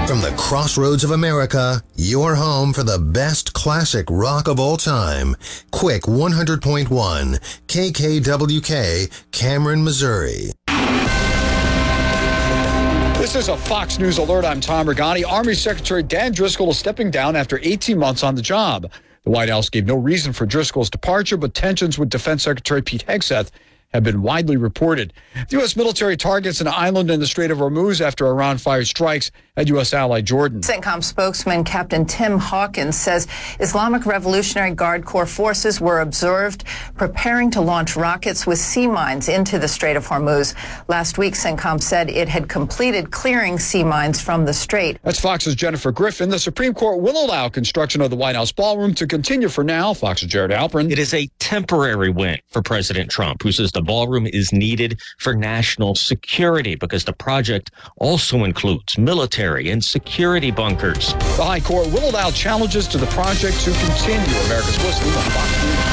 From the crossroads of America, your home for the best classic rock of all time. Quick 100.1 KKWK, Cameron, Missouri. This is a Fox News alert. I'm Tom Regani. Army Secretary Dan Driscoll is stepping down after 18 months on the job. The White House gave no reason for Driscoll's departure, but tensions with Defense Secretary Pete Hegseth have been widely reported. The U.S. military targets an island in the Strait of Hormuz after Iran fired strikes at U.S. ally Jordan. CENTCOM spokesman Captain Tim Hawkins says Islamic Revolutionary Guard Corps forces were observed preparing to launch rockets with sea mines into the Strait of Hormuz. Last week, CENTCOM said it had completed clearing sea mines from the strait. That's Fox's Jennifer Griffin. The Supreme Court will allow construction of the White House ballroom to continue for now. Fox's Jared Alperin. It is a temporary win for President Trump, who says the ballroom is needed for national security because the project also includes military and security bunkers. The High Court will allow challenges to the project to continue. America's listening on Fox News.